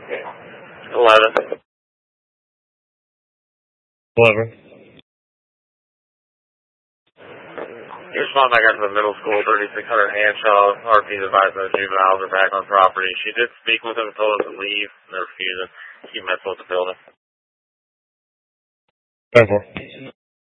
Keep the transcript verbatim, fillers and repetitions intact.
Eleven. Eleven. You respond back out to the middle school, thirty-six hundred Hanshaw. R P's advising the juveniles are back on property. She did speak with him and told him to leave. They're refusing. Keep messing with the building. ten four.